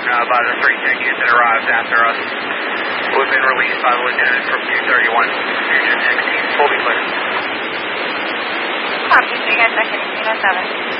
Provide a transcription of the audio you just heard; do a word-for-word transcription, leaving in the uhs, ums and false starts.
uh, by the three ten unit that arrives after us. We've been released by the lieutenant from two thirty-one, Fusion sixteen, full be clear. Copy, three guys back in, seven.